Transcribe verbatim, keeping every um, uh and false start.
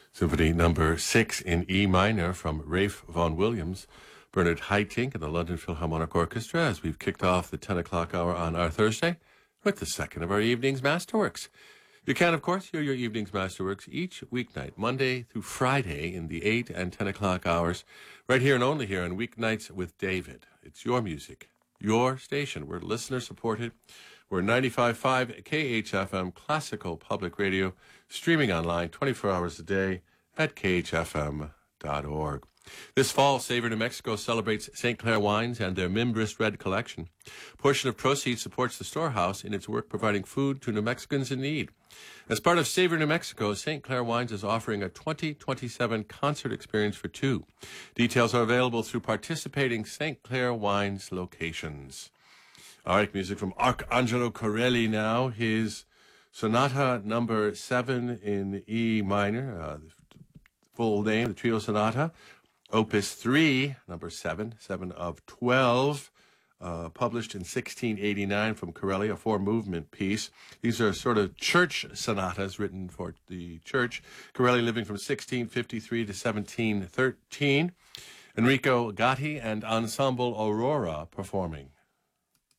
Symphony number six in E minor from Ralph Vaughan Williams, Bernard Haitink and the London Philharmonic Orchestra, as we've kicked off the ten o'clock hour on our Thursday with the second of our evening's Masterworks. You can, of course, hear your evening's Masterworks each weeknight, Monday through Friday in the eight and ten o'clock hours, right here and only here on Weeknights with David. It's your music, your station. We're listener-supported. We're ninety-five point five K H F M Classical Public Radio, streaming online twenty-four hours a day at K H F M dot org. This fall, Savor New Mexico celebrates Saint Clair Wines and their Mimbres Red Collection. A portion of proceeds supports the storehouse in its work providing food to New Mexicans in need. As part of Savor New Mexico, Saint Clair Wines is offering a twenty twenty-seven concert experience for two. Details are available through participating Saint Clair Wines locations. All right, music from Arcangelo Corelli now. His Sonata number seven in E minor, uh, the full name, the Trio Sonata. Opus three, number seven, seven of twelve, uh, published in sixteen eighty-nine from Corelli, a four-movement piece. These are sort of church sonatas written for the church. Corelli living from sixteen fifty-three to seventeen thirteen. Enrico Gatti and Ensemble Aurora performing.